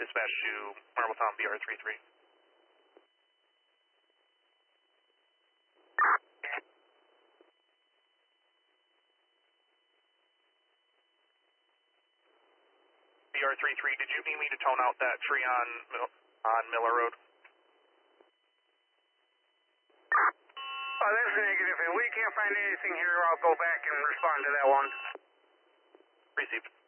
Dispatch to Marbletown BR33. BR33, did you need me to tone out that tree on Miller Road? That's negative. If we can't find anything here, I'll go back and respond to that one. Received.